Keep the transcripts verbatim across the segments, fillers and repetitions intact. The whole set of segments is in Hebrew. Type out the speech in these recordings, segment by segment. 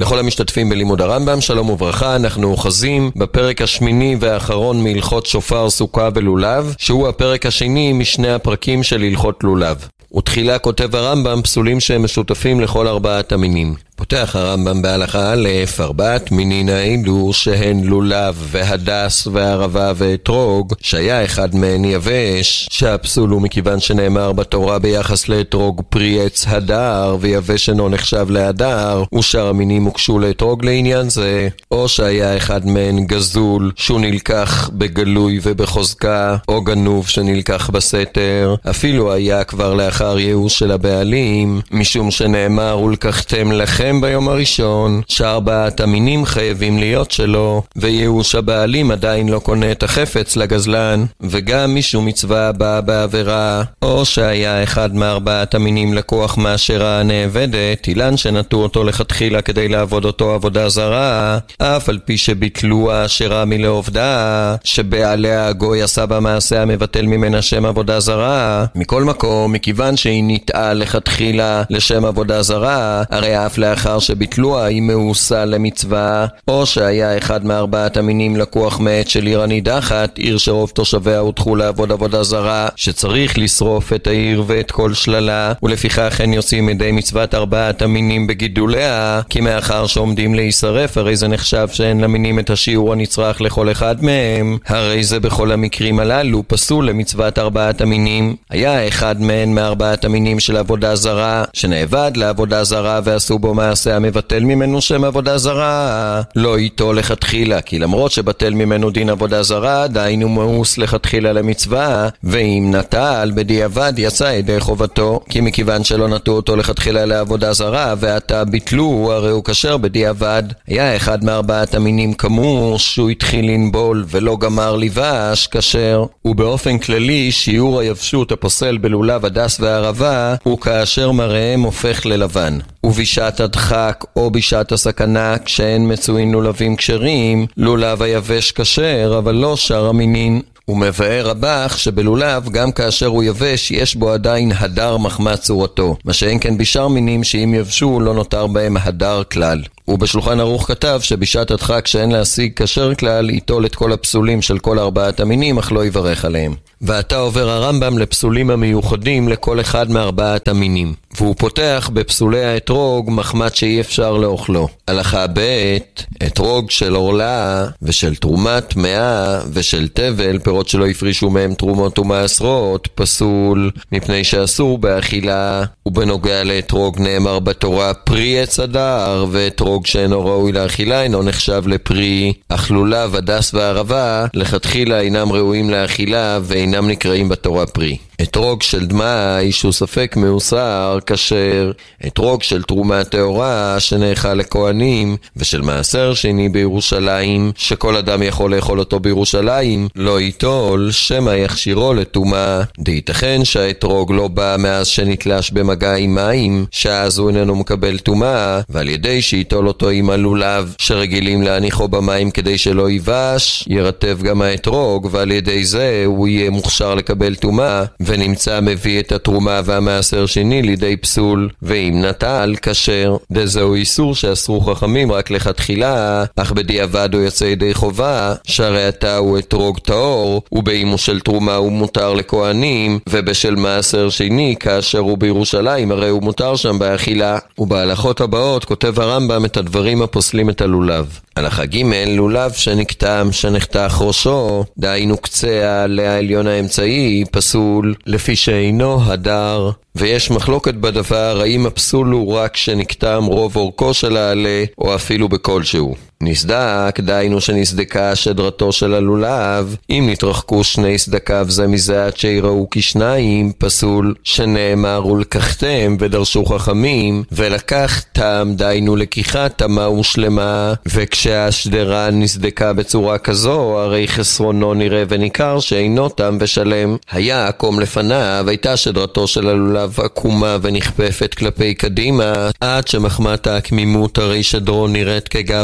לכל המשתתפים בלימוד הרמב"ם, שלום וברכה. אנחנו אוחזים בפרק השמיני והאחרון מהלכות שופר, סוכה ולולב, שהוא הפרק השני משני הפרקים של הלכות לולב. ותחילה כותב הרמב"ם פסולים שהם משותפים לכל ארבעת המינים. פותח הרמב"ם בהלכה א', ארבעת מינין האלו שהן לולב והדס והערבה ואתרוג, שהיה אחד מהן יבש, שהפסול הוא מכיוון שנאמר בתורה ביחס לאתרוג פרי עץ הדר, ויבש אינו נחשב להדר, ושאר המינים הוקשו לאתרוג לעניין זה, או שהיה אחד מהן גזול, שהוא נלקח בגלוי ובחוזקה, או גנוב שנלקח בסתר, אפילו היה כבר לאחר ייאוש של הבעלים, משום שנאמר ולקחתם לכם ביום הראשון, שארבעת המינים חייבים להיות שלו, וייאוש הבעלים עדיין לא קונה את החפץ לגזלן, וגם משום מצווה הבאה בעבירה, או שהיה אחד מארבעת המינים לקוח מהשרה הנאבדת, אילן שנטו אותו לכתחילה כדי לעבוד אותו עבודה זרה, אף על פי שביטלו השרה מלעובדה, שבעליה הגוי עשה במעשה המבטל ממנה שם עבודה זרה. מכל מקום, מכיוון שהיא ניטעה לכתחילה לשם עבודה זרה, הרי אף לאחר שביטלוה היא מאוסה למצווה, או שהיה אחד מארבעת המינים לקוח מעט של עיר הנידחת, עיר שרוב תושביה הודחו לעבוד עבודה זרה, שצריך לשרוף את העיר ואת כל שללה, ולפיכך הן יוצאים ידי מצוות ארבעת המינים בגידוליה, כי מאחר שעומדים להישרף, הרי זה נחשב שאין למינים את השיעור הנצרך לכל אחד מהם, הרי זה בכל המקרים הללו פסול למצוות ארבעת המינים. היה אחד מהן מארבעת המינים של עבודה זרה, שנאבד לעבודה זרה ועשו בו מעשה המבטל ממנו שם עבודה זרה, לא איתו לכתחילה, כי למרות שבטל ממנו דין עבודה זרה, עדיין הוא מאוס לכתחילה למצווה, ואם נטל בדיעבד יצא ידי חובתו, כי מכיוון שלא נטו אותו לכתחילה לעבודה זרה, ועתה ביטלו, הרי הוא כשר בדיעבד. היה אחד מארבעת המינים כמור, שהוא התחיל לנבול ולא גמר לבש, כשר. ובאופן כללי, שיעור היבשות הפוסל בלולב הדס והערבה, הוא כאשר מראיהם הופך ללבן. ובשעת הדחק או בשעת הסכנה, כשאין מצוין לולבים כשרים, לולב היבש כשר, אבל לא שאר המינין. הוא מבאר רבך שבלולב גם כאשר הוא יבש יש בו עדיין הדר מחמת צורתו, מה שאין כן בשאר מינים שאם יבשו לא נותר בהם הדר כלל. ובשולחן ערוך כתב שבשעת הדחק שאין להשיג כשר כלל ייטול את כל הפסולים של כל ארבעת המינים אך לא יברך עליהם. ועתה עובר הרמב"ם לפסולים המיוחדים לכל אחד מארבעת המינים, והוא פותח בפסולי האתרוג מחמת שאי אפשר לאוכלו. הלכה ב' אתרוג של עורלה ושל תרומת טמאה ושל תבל, פירות שלא הפרישו מהם תרומות ומעשרות, פסול מפני שאסור באכילה. ובנוגע לאתרוג נאמר בתורה פרי עץ הדר, ואתרוג שאינו ראוי לאכילה אינו נחשב לפרי, אך לולב הדס והערבה לכתחילה אינם ראויים לאכילה ואינם נקראים בתורה פרי. אתרוג של דמעה אישו ספק מאוסר כשר, אתרוג של תרומה טהורה שנאכל לכהנים, ושל מעשר שני בירושלים שכל אדם יכול לאכול אותו בירושלים, לא ייטול שמא יכשירו לטומאה. דייתכן שהאתרוג לא בא מאז שנתלש במגע עם מים, שאז הוא איננו מקבל טומאה, ועל ידי שיטול אותו עם הלולב שרגילים להניחו במים כדי שלא ייבש, ירטב גם האתרוג, ועל ידי זה הוא יהיה מוכשר לקבל טומאה, ונמצא מביא את התרומה והמעשר שני לידי פסול, ואם נטל כשר. דזהו איסור שאסרו חכמים רק לכתחילה, אך בדיעבד הוא יצא ידי חובה, שהרי עתה הוא אתרוג טהור, ובאימו של תרומה הוא מותר לכהנים, ובשל מעשר שני כאשר הוא בירושלים הרי הוא מותר שם באכילה. ובהלכות הבאות כותב הרמב"ם את הדברים הפוסלים את הלולב. הלכה ג' לולב שנקטם שנחתך ראשו, דהיינו קצה העלה העליון האמצעי, פסול לפי שאינו הדר. ויש מחלוקת בדבר האם הפסול הוא רק שנקטם רוב אורכו של העלה או אפילו בכלשהו. נסדק, דהיינו שנסדקה שדרתו של הלולב, אם נתרחקו שני סדקיו זה מזה עד שיראו כשניים, פסול שנאמר ולקחתם ודרשו חכמים, ולקחתם דהיינו לקיחה תמה ושלמה, וכשהשדרה נסדקה בצורה כזו הרי חסרונו נראה וניכר שאינו תם ושלם. היה עקום לפניו, הייתה שדרתו של הלולב עקומה ונכפפת כלפי קדימה, עד שמחמת העקמימות הרי שדרו נראית כגב אדם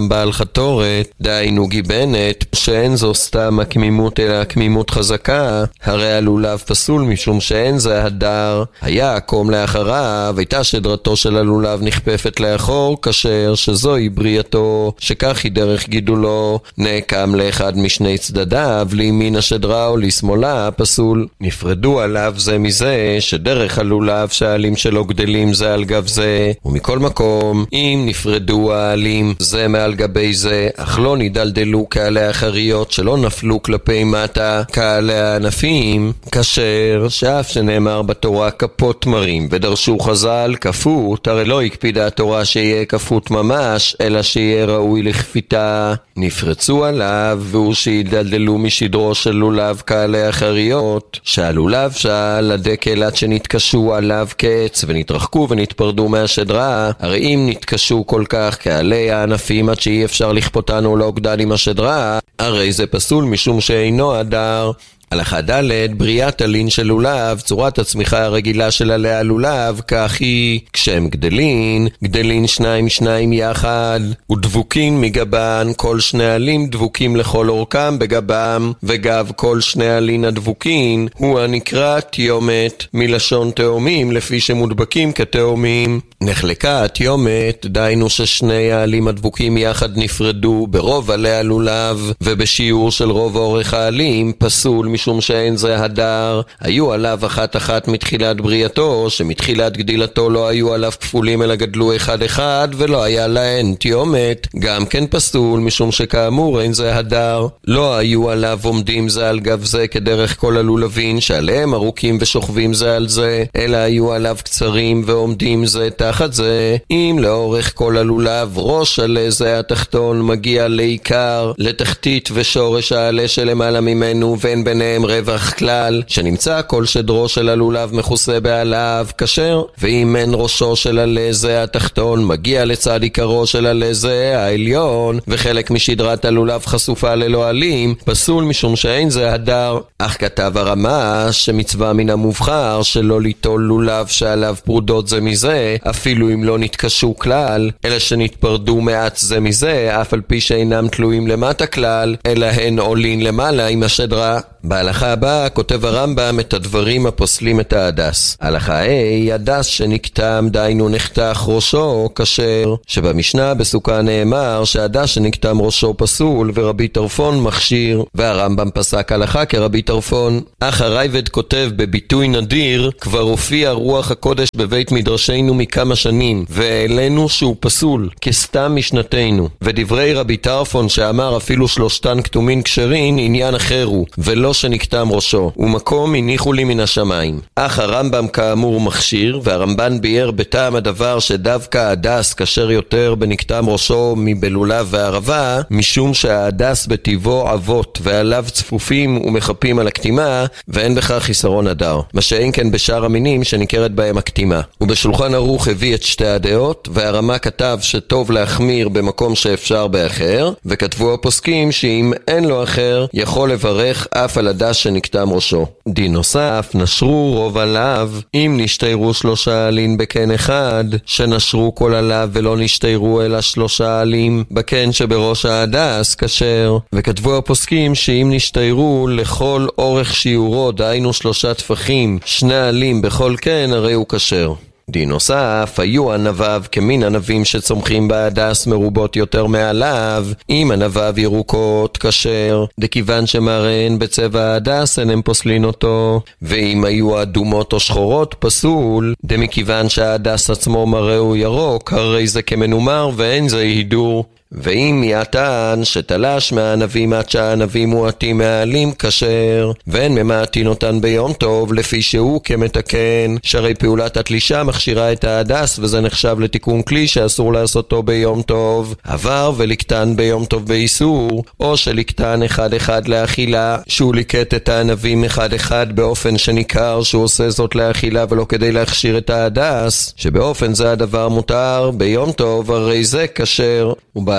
בעל חתורת, דהיינו גיבנת, שאין זו סתם הקמימות אלא הקמימות חזקה, הרי הלולב פסול משום שאין זה הדר, היה עקום לאחריו, הייתה שדרתו של הלולב נכפפת לאחור, כאשר שזוהי בריאתו, שכך היא דרך גידולו, נעקם לאחד משני צדדיו, לימין השדרה או לשמאלה, פסול. נפרדו עליו זה מזה, שדרך הלולב שהעלים שלו גדלים זה על גב זה, ומכל מקום, אם נפרדו העלים זה מעל גבי זה, אך לא נדלדלו כעלי החריות שלא נפלו כלפי מטה כעלי הענפים, כאשר שאף שנאמר בתורה כפות תמרים, ודרשו חז"ל כפות, הרי לא הקפידה התורה שיהיה כפות ממש, אלא שיהיה ראוי לכפיתה. נפרצו עליו, והוא שידלדלו משדרו של לולב כעלי החריות, שהלולב שעל הדקל עד שנתקשו עליו קץ, ונתרחקו ונתפרדו מהשדרה, הרי אם נתקשו כל כך כעלי הענפים עד שאי אפשר לכפותנו לא גדל עם השדרה, הרי זה פסול משום שאינו הדר. הלכה ד' בריאת הלין של לולב, צורת הצמיחה הרגילה של עלי הלולב, כך היא, כשהם גדלין, גדלין שניים שניים יחד, ודבוקין מגבן, כל שני עלים דבוקים לכל אורכם בגבם, וגב כל שני עלין הדבוקין, הוא הנקרא תיומת, מלשון תאומים, לפי שמודבקים כתאומים. נחלקה התיומת, דיינו ששני העלים הדבוקים יחד נפרדו ברוב עלי הלולב, ובשיעור של רוב אורך העלים, פסול משום שאין זה הדר, היו עליו אחת אחת מתחילת בריאתו, שמתחילת גדילתו לא היו עליו כפולים אלא גדלו אחד אחד, ולא היה להן תיומת, גם כן פסול משום שכאמור אין זה הדר. לא היו עליו עומדים זה על גב זה כדרך כל הלולבים שעליהם ארוכים ושוכבים זה על זה, אלא היו עליו קצרים ועומדים זה תחת זה. אם לאורך כל הלולב ראש עלה זה התחתון מגיע לעיקר, לתחתית ושורש העלה שלמעלה ממנו, ואין ביניהם רווח כלל, שנמצא כל שדרו של הלולב מכוסה בעליו כשר, ואם אין ראשו של עלה זה התחתון מגיע לצד עיקרו של עלה זה העליון, וחלק משדרת הלולב חשופה ללא עלים, פסול משום שאין זה הדר. אך כתב הרמה שמצווה מן המובחר שלא ליטול לולב שעליו פרודות זה מזה, אפילו אם לא נתקשו כלל, אלא שנתפרדו מעט זה מזה, אף על פי שאינם תלויים למטה כלל, אלא הן עולין למעלה עם השדרה. בהלכה הבאה כותב הרמב"ם את הדברים הפוסלים את ההדס. הלכה A, הדס שנקטם דיינו נחתך ראשו כשר, שבמשנה בסוכה נאמר שהדס שנקטם ראשו פסול ורבי טרפון מכשיר, והרמב"ם פסק הלכה כרבי טרפון. אך הרייבד כותב בביטוי נדיר, כבר הופיע רוח הקודש בבית מדרשנו מכמה שנים, והעלינו שהוא פסול כסתם משנתנו, ודברי רבי טרפון שאמר אפילו שלושתן כתומין כשרין עניין אחר הוא, ולא שנקטם ראשו, ומקום הניחו לי מן השמיים. אך הרמב"ם כאמור מכשיר, והרמב"ן ביאר בטעם הדבר שדווקא הדס כשר יותר בנקטם ראשו מבלולב וערבה, משום שההדס בטבעו עבות ועליו צפופים ומחפים על הקטימה, ואין בכך חיסרון הדר, מה שאין כן בשאר המינים שניכרת בהם הקטימה. ובשולחן ערוך הביא את שתי הדעות, והרמה כתב שטוב להחמיר במקום שאפשר באחר, וכתבו הפוסקים שאם אין לו אחר יכול לברך אף על הדס שנקטם ראשו. דין נוסף, נשרו רוב עליו, אם נשתיירו שלושה עלים בקן אחד, שנשרו כל עליו ולא נשתיירו אלא שלושה עלים בקן שבראש ההדס כשר. וכתבו הפוסקים שאם נשתיירו לכל אורך שיעורו, דהיינו שלושה טפחים, שני עלים בכל קן, הרי הוא כשר. דין נוסף, היו ענביו כמין ענבים שצומחים בהדס מרובות יותר מעליו, אם ענביו ירוקות כשר, דכיוון שמראין בצבע ההדס אין הם פוסלין אותו, ואם היו אדומות או שחורות פסול, דמכיוון שההדס עצמו מראהו ירוק, הרי זה כמנומר ואין זה הידור. ואם יעתן שתלש מהענבים עד שהענבים מועטים מהעלים כשר, ואין ממעטין אותן ביום טוב לפי שהוא כמתקן, שהרי פעולת התלישה מכשירה את ההדס, וזה נחשב לתיקון כלי שאסור לעשותו ביום טוב. עבר ולקטן ביום טוב באיסור, או שלקטן אחד אחד לאכילה, שהוא ליקט את הענבים אחד אחד באופן שניכר שהוא עושה זאת לאכילה ולא כדי להכשיר את ההדס, שבאופן זה הדבר מותר ביום טוב, הרי זה כשר. ובא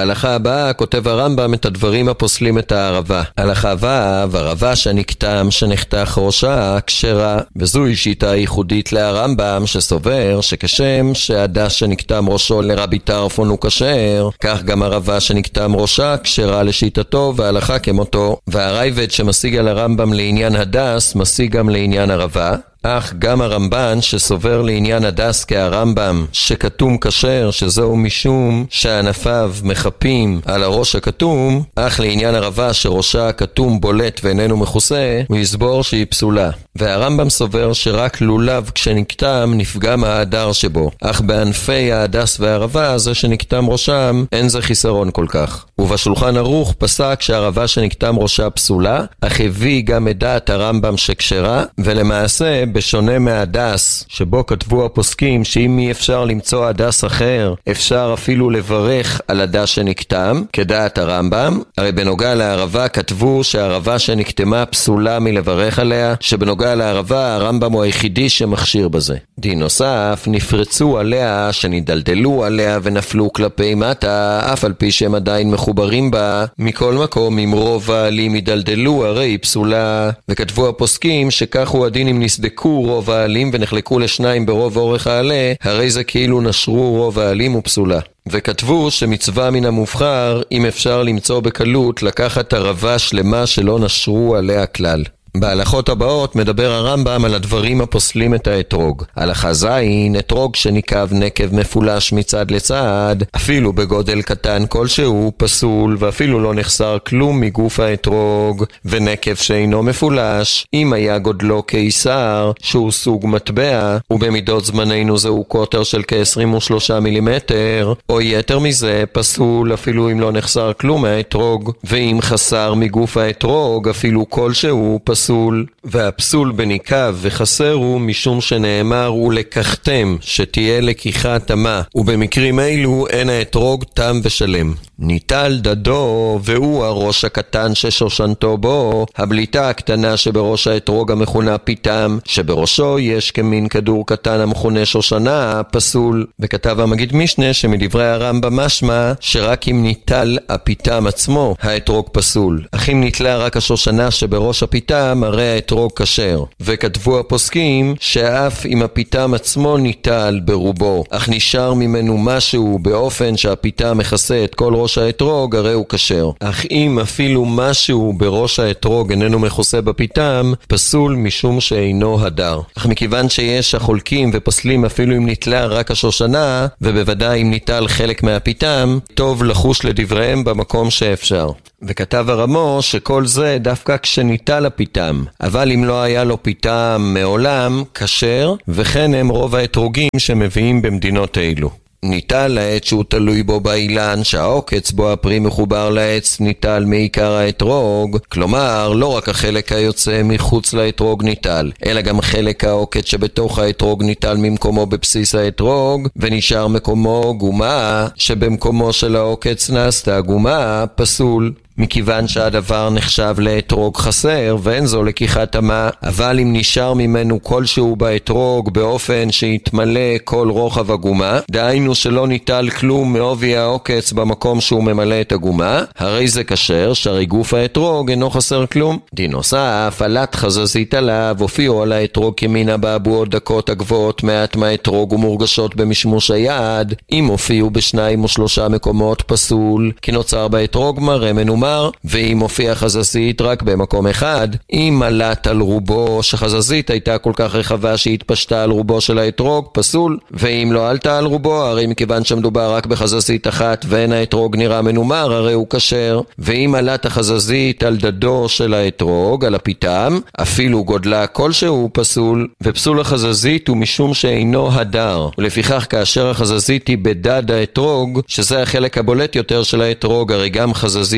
בהלכה הבאה כותב הרמב"ם את הדברים הפוסלים את הערבה. הלכה ו', ערבה שנקטם שנחתך ראשה כשרה, וזוהי שיטה ייחודית להרמב"ם שסובר שכשם שהדס שנקטם ראשו לרבי טרפון הוא כשר, כך גם ערבה שנקטם ראשה כשרה לשיטתו והלכה כמותו. והרייבד שמשיג על הרמב"ם לעניין הדס משיג גם לעניין ערבה. אך גם הרמב"ן שסובר לעניין הדס כהרמב"ם שכתום כשר, שזהו משום שענפיו מחפים על הראש הכתום, אך לעניין ערבה שראשה הכתום בולט ואיננו מכוסה, הוא יסבור שהיא פסולה. והרמב"ם סובר שרק לולב כשנקטם נפגם ההדר שבו, אך בענפי ההדס והערבה זה שנקטם ראשם אין זה חיסרון כל כך. ובשולחן ערוך פסק שהערבה שנקטם ראשה פסולה, אך הביא גם את דעת הרמב"ם שכשרה, ולמעשה בשונה מהדס שבו כתבו הפוסקים שאם אי אפשר למצוא הדס אחר אפשר אפילו לברך על הדס שנקטם כדעת הרמב"ם, הרי בנוגע לערבה כתבו שהערבה שנקטמה פסולה מלברך עליה, שבנוגע לערבה הרמב"ם הוא היחידי שמכשיר בזה. דין נוסף, נפרצו עליה שנדלדלו עליה ונפלו כלפי מטה אף על פי שהם עדיין מחוברים בה, מכל מקום אם רוב העלים ידלדלו הרי היא פסולה. וכתבו הפוסקים שכך הוא הדין אם נסדקו רוב העלים ונחלקו לשניים ברוב אורך העלה, הרי זה כאילו נשרו רוב העלים ופסולה. וכתבו שמצווה מן המובחר אם אפשר למצוא בקלות לקחת ערבה שלמה שלא נשרו עליה כלל. בהלכות הבאות מדבר הרמב"ם על הדברים הפוסלים את האתרוג. הלכה זין, אתרוג שניקב נקב מפולש מצד לצד, אפילו בגודל קטן כלשהו פסול, ואפילו לא נחסר כלום מגוף האתרוג. ונקב שאינו מפולש, אם היה גודלו קיסר, שהוא סוג מטבע, ובמידות זמננו זהו קוטר של כ-עשרים ושלושה מילימטר, או יתר מזה פסול אפילו אם לא נחסר כלום מהאתרוג. ואם חסר מגוף האתרוג אפילו כלשהו פסול. פסול, והפסול בניקב וחסר הוא משום שנאמר ולקחתם, שתהיה לקיחה תמה, ובמקרים אלו אין האתרוג תם ושלם. ניטל דדו, והוא הראש הקטן ששושנתו בו, הבליטה הקטנה שבראש האתרוג המכונה פיתם, שבראשו יש כמין כדור קטן המכונה שושנה, פסול. וכתב המגיד משנה שמדברי הרמב"ם משמע שרק אם ניטל הפיתם עצמו האתרוג פסול, אך אם ניטלה רק השושנה שבראש הפיתם הרי האתרוג כשר. וכתבו הפוסקים שאף אם הפיתם עצמו ניטל ברובו אך נשאר ממנו משהו באופן שהפיתם מכסה את כל ראש האתרוג הרי הוא כשר. אך אם אפילו משהו בראש האתרוג איננו מכוסה בפיתם, פסול משום שאינו הדר. אך מכיוון שיש החולקים ופסלים אפילו אם ניטלה רק השושנה, ובוודאי אם ניטל חלק מהפיתם, טוב לחוש לדבריהם במקום שאפשר. וכתב הרמו שכל זה דווקא כשניטל הפיתם, אבל אם לא היה לו פיתם מעולם, כשר, וכן הם רוב האתרוגים שמביאים במדינות אלו. ניטל לעץ שהוא תלוי בו באילן, שהעוקץ בו הפרי מחובר לעץ ניטל מעיקר האתרוג, כלומר לא רק החלק היוצא מחוץ לאתרוג ניטל, אלא גם חלק העוקץ שבתוך האתרוג ניטל ממקומו בבסיס האתרוג, ונשאר מקומו גומה, שבמקומו של העוקץ נעשתה גומה, פסול. מכיוון שהדבר נחשב לאתרוג חסר ואין זו לקיחת תמה, אבל אם נשאר ממנו כלשהו באתרוג באופן שיתמלא כל רוחב הגומה, דהיינו שלא ניטל כלום מעובי העוקץ במקום שהוא ממלא את הגומה, הרי זה כשר, שהרי גוף האתרוג אינו חסר כלום. דין נוסף, עלת חזזית עליו, הופיעו על האתרוג כמין הבעבועות דקות הגבוהות מעט מהאתרוג ומורגשות במשמוש היד, אם הופיעו בשניים או שלושה מקומות פסול, כי נוצר באתרוג מראה מנומר. ואם הופיע חזזית רק במקום אחד, אם עלת על רובו שחזזית הייתה כל כך רחבה שהתפשטה על רובו של האתרוג, פסול. ואם לא עלתה על רובו, הרי מכיוון שמדובר רק בחזזית אחת ואין האתרוג נראה מנומר, הרי הוא כשר. ואם עלת החזזית על דדו של האתרוג, על הפיתם, אפילו גודלה כלשהו פסול. ופסול החזזית הוא משום שאינו הדר, ולפיכך כאשר החזזית היא בדד האתרוג, שזה החלק הבולט יותר של האתרוג, הרי גם חזזית כלשהו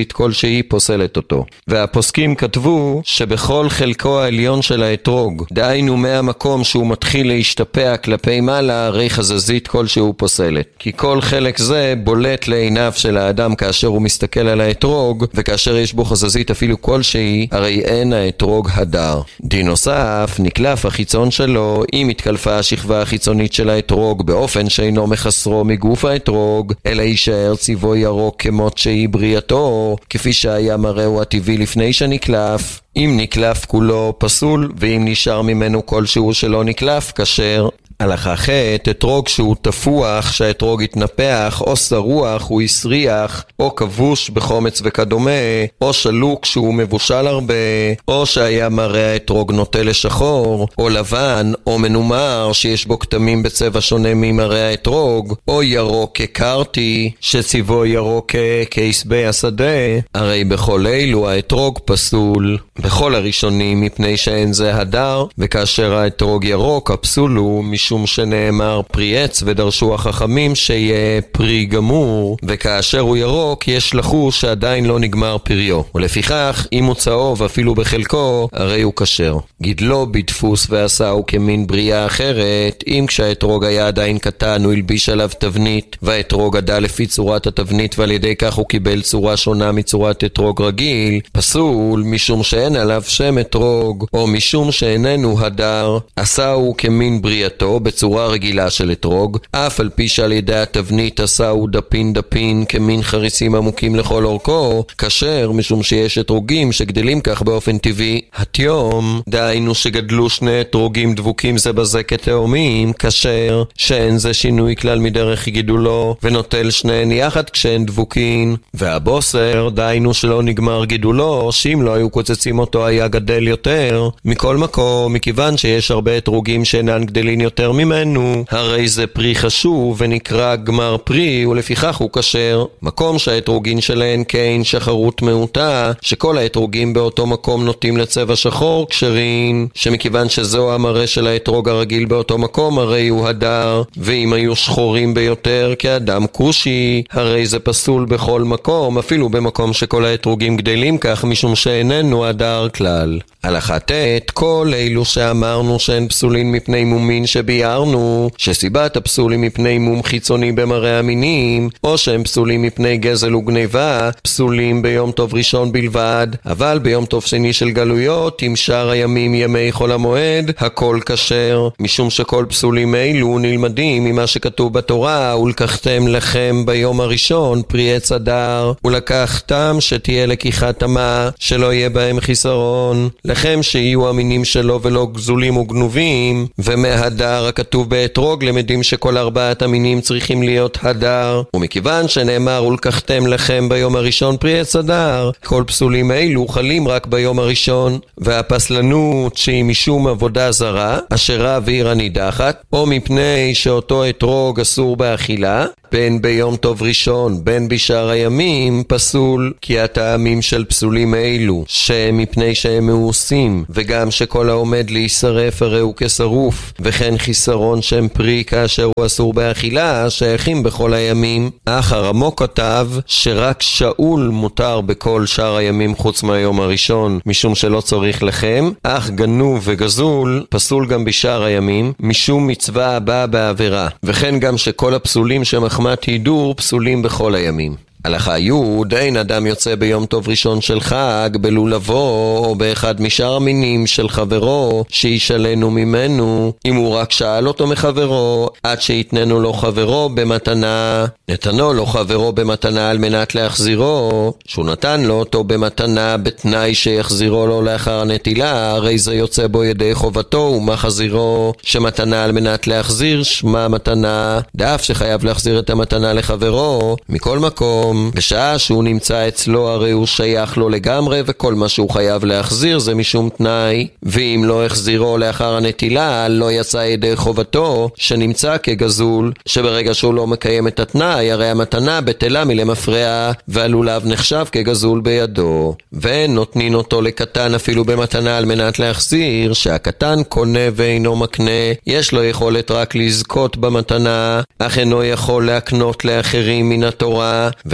שהיא פוסלת אותו. והפוסקים כתבו שבכל חלקו העליון של האתרוג, דהיינו מהמקום שהוא מתחיל להשתפע כלפי מעלה, הרי חזזית כלשהו פוסלת. כי כל חלק זה בולט לעיניו של האדם כאשר הוא מסתכל על האתרוג, וכאשר יש בו חזזית אפילו כלשהי, הרי אין האתרוג הדר. דין נוסף, נקלף החיצון שלו אם התקלפה השכבה החיצונית של האתרוג באופן שאינו מחסרו מגוף האתרוג, אלא יישאר צבעו ירוק כמות שהיא בריאתו, כפי שהיה מראהו הטבעי לפני שנקלף. אם נקלף כולו פסול, ואם נשאר ממנו כלשהו שלא נקלף כשר. הלכה ח' אתרוג שהוא תפוח, שהאתרוג התנפח, או שרוח הוא יסריח, או כבוש בחומץ וכדומה, או שלוק שהוא מבושל הרבה, או שהיה מראה האתרוג נוטה לשחור, או לבן, או מנומר שיש בו כתמים בצבע שונה ממראה האתרוג, או ירוק כקרתי, שצבעו ירוק כעשבי השדה, הרי בכל אלו האתרוג פסול. בכל הראשונים מפני שאין זה הדר, וכאשר האתרוג ירוק הפסול הוא משום שנאמר פרי עץ, ודרשו החכמים שיהיה פרי גמור, וכאשר הוא ירוק יש לחוש שעדיין לא נגמר פריו, ולפיכך אם הוא צהוב אפילו בחלקו הרי הוא כשר. גידלו בדפוס ועשהו כמין בריאה אחרת, אם כשהאתרוג היה עדיין קטן הוא הלביש עליו תבנית, והאתרוג גדל לפי צורת התבנית ועל ידי כך הוא קיבל צורה שונה מצורת אתרוג רגיל, פסול משום שאין עליו שם אתרוג, או משום שאיננו הדר, עשהו כמין בריאתו בצורה רגילה של אתרוג, אף על פי שעל ידי התבנית עשהו דפין דפין כמין חריצים עמוקים לכל אורכו, כשר משום שיש אתרוגים שגדלים כך באופן טבעי. התיום, דהיינו שגדלו שני אתרוגים דבוקים זה בזה כתאומים, כשר, שאין זה שינוי כלל מדרך גידולו, ונוטל שניהם יחד כשהן דבוקין. והבוסר, דהיינו שלא נגמר גידולו, שאם לא היו קוצצים אותו היה גדל יותר. מכל מקום, מכיוון שיש הרבה אתרוגים שאינן גדלין יותר ממנו, הרי זה פרי חשוב ונקרא גמר פרי, ולפיכך הוא כשר. מקום שהאתרוגין שלהן כן שחרות מעוטה, שכל האתרוגים באותו מקום נוטים לצבע שחור, כשרין, שמכיוון שזהו המראה של האתרוג הרגיל באותו מקום, הרי הוא הדר. ואם היו שחורים ביותר כאדם כושי, הרי זה פסול בכל מקום, אפילו במקום שכל האתרוגים גדלים כך, משום שאיננו הדר כלל. הלכה ט' כל אלו שאמרנו שהן פסולין מפני מומין שביארנו, שסיבת הפסולים מפני מום חיצוני במראה המינים, או שהם פסולים מפני גזל וגניבה, פסולים ביום טוב ראשון בלבד, אבל ביום טוב שני של גלויות, עם שאר הימים ימי חול המועד, הכל כשר, משום שכל פסולים אלו נלמדים ממה שכתוב בתורה, ולקחתם לכם ביום הראשון פרי עץ הדר, ולקחתם שתהיה לקיחת תמה, שלא יהיה בהם חיסרון, לכם שיהיו המינים שלו ולא גזולים וגנובים, ומהדר הכתוב באתרוג למדים שכל ארבעת המינים צריכים להיות הדר, ומכיוון שנאמר ולקחתם לכם ביום הראשון פרי עץ הדר, כל פסולים אלו חלים רק ביום הראשון. והפסלנות שהיא משום עבודה זרה, אשרה ועירה נידחת, או מפני שאותו אתרוג אסור באכילה, בין ביום טוב ראשון בין בשאר הימים, פסול. כי הטעמים של פסולים אלו שהם מפני שהם מאוסים, וגם שכל העומד להישרף הרי הוא כשרוף, וכן חיסרון שם פרי כאשר הוא אסור באכילה, שייכים בכל הימים. אך הרמו כתב שרק שאול מותר בכל שאר הימים חוץ מהיום הראשון, משום שלא צריך לכם, אך גנוב וגזול פסול גם בשאר הימים, משום מצווה הבאה בעבירה, וכן גם שכל הפסולים שמחמת הידור פסולים בכל הימים. הלכה י' אין אדם יוצא ביום טוב ראשון של חג בלולבו או באחד משאר המינים של חברו שישלנו ממנו, אם הוא רק שאל אותו מחברו עד שיתננו לו חברו במתנה. נתנו לו חברו במתנה על מנת להחזירו, שהוא נתן לו אותו במתנה בתנאי שיחזירו לו לאחר הנטילה, הרי זה יוצא בו ידי חובתו ומה חזירו, שמתנה על מנת להחזיר שמה מתנה, דאף שחייב להחזיר את המתנה לחברו. מכל מקום, בשעה שהוא נמצא אצלו הרי הוא שייך לו לגמרי, וכל מה שהוא חייב להחזיר זה משום תנאי, ואם לא החזירו לאחר הנטילה לא יצא ידי חובתו שנמצא כגזול, שברגע שהוא לא מקיים את התנאי הרי המתנה בטלה מלמפרע, והלולב נחשב כגזול בידו. ונותנין אותו לקטן אפילו במתנה על מנת להחזיר, שהקטן קונה ואינו מקנה, יש לו יכולת רק לזכות במתנה, אך אינו יכול להקנות לאחרים מן התורה, ונ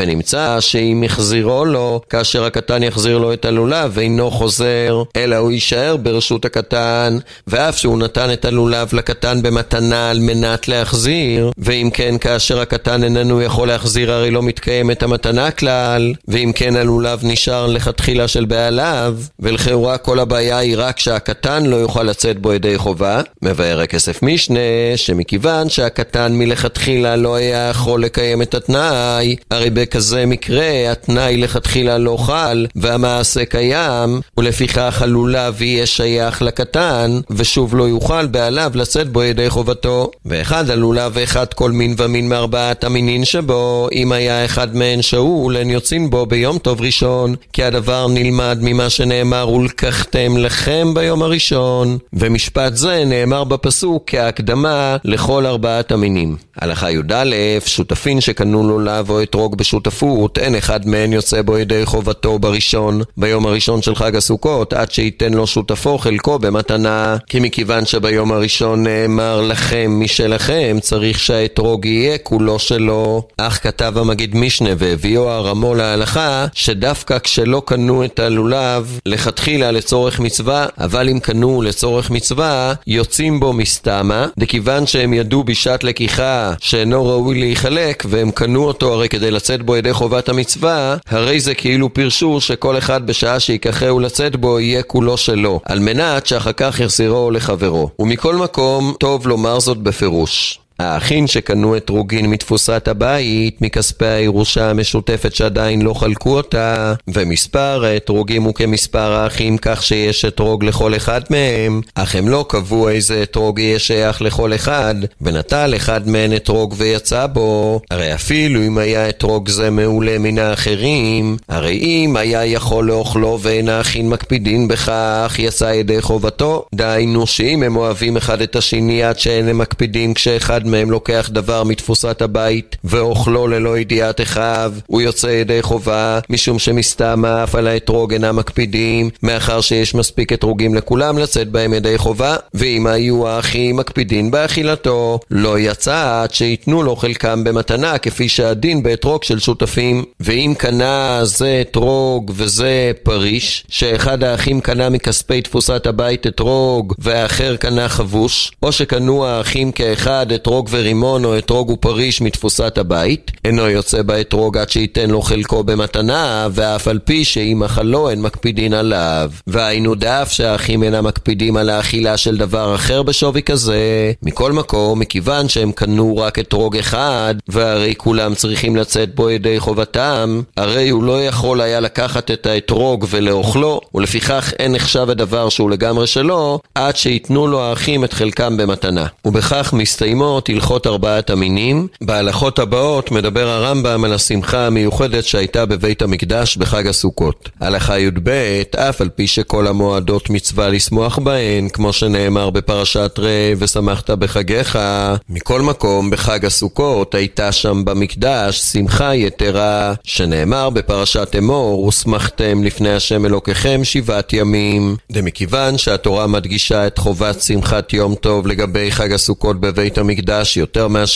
ונמצא שאם יחזירו לו, כאשר הקטן יחזיר לו את הלולב ואינו חוזר, אלא הוא יישאר ברשות הקטן, ואף שהוא נתן את הלולב לקטן במתנה על מנת להחזיר, ואם כן כאשר הקטן איננו יכול להחזיר הרי לא מתקיימת המתנה כלל, ואם כן הלולב נשאר לכתחילה של בעליו, ולכאורה כל הבעיה היא רק שהקטן לא יוכל לצאת בו ידי חובה. מבאר הכסף משנה שמכיוון שהקטן מלכתחילה לא היה יכול לקיים את התנאי, הרי בכזה מקרה התנאי לכתחילה לא חל והמעשה קיים, ולפיכך הלולב יהיה שייך לקטן ושוב לא יוכל בעליו לצאת בו ידי חובתו. ואחד הלולב ואחד כל מין ומין מארבעת המינין שבו, אם היה אחד מהן שאול, הן יוצאים בו ביום טוב ראשון, כי הדבר נלמד ממה שנאמר ולקחתם לכם ביום הראשון, ומשפט זה נאמר בפסוק כהקדמה לכל ארבעת המינים. הלכה י"א, שותפין שקנו לולב או אתרוג בשותפות, אין אחד מהן יוצא בו ידי חובתו בראשון, ביום הראשון של חג הסוכות, עד שייתן לו שותפו חלקו במתנה, כי מכיוון שביום הראשון נאמר לכם משלכם, צריך שהאתרוג יהיה כולו שלו. אך כתב המגיד משנה והביאו הרמו להלכה, שדווקא כשלא קנו את הלולב לכתחילה לצורך מצווה, אבל אם קנו לצורך מצווה, יוצאים בו מסתמה, דכיוון שהם ידעו בשעת לקיחה שאינו ראוי להיחלק, והם קנו אותו הרי כדי לצאת בו ידי חובת המצווה, הרי זה כאילו פרשו שכל אחד בשעה שיקחהו לצאת בו יהיה כולו שלו, על מנת שאחר כך יחזירו לחברו. ומכל מקום טוב לומר זאת בפירוש. האחים שקנו אתרוגין מתפוסת הבית, מכספי הירושה המשותפת שעדיין לא חלקו אותה, ומספר האתרוגים הוא כמספר האחים, כך שיש אתרוג לכל אחד מהם, אך הם לא קבעו איזה אתרוג יהיה שייך לכל אחד, ונטל אחד מהן אתרוג ויצא בו. הרי אפילו אם היה אתרוג זה מעולה מן האחרים, הרי אם היה יכול לאוכלו ואין האחים מקפידין בכך, יצא ידי חובתו. דהיינו שאם הם אוהבים אחד את השני עד שאין הם מקפידין, כשאחד מהם לוקח דבר מתפוסת הבית ואוכלו ללא ידיעת אחיו, הוא יוצא ידי חובה, משום שמסתמה אף על האתרוג אינם מקפידים, מאחר שיש מספיק אתרוגים לכולם לצאת בהם ידי חובה. ואם היו האחים מקפידים באכילתו, לא יצא עד שיתנו לו חלקם במתנה, כפי שהדין באתרוג של שותפים. ואם קנה זה אתרוג וזה פריש, שאחד האחים קנה מכספי תפוסת הבית אתרוג והאחר קנה חבוש, או שקנו האחים כאחד אתרוג ורימון או אתרוג ופריש מתפוסת הבית, אינו יוצא באתרוג עד שייתן לו חלקו במתנה, ואף על פי שאם אכלו אין מקפידין עליו. והיינו דף שהאחים אינם מקפידים על האכילה של דבר אחר בשווי כזה. מכל מקום, מכיוון שהם קנו רק אתרוג אחד, והרי כולם צריכים לצאת בו ידי חובתם, הרי הוא לא יכול היה לקחת את האתרוג ולאוכלו, ולפיכך אין נחשב הדבר שהוא לגמרי שלו, עד שיתנו לו האחים את חלקם במתנה. ובכך מסתיימות הלכות ארבעת המינים. בהלכות הבאות מדבר הרמב"ם על השמחה המיוחדת שהייתה בבית המקדש בחג הסוכות. הלכה י"ב, אף על פי שכל המועדות מצווה לשמוח בהן, כמו שנאמר בפרשת ראה ושמחת בחגיך, מכל מקום בחג הסוכות הייתה שם במקדש שמחה יתרה, שנאמר בפרשת אמור ושמחתם לפני השם אלוקיכם שבעת ימים. דמכיוון שהתורה מדגישה את חובת שמחת יום טוב לגבי חג הסוכות בבית המקדש יותר מאשר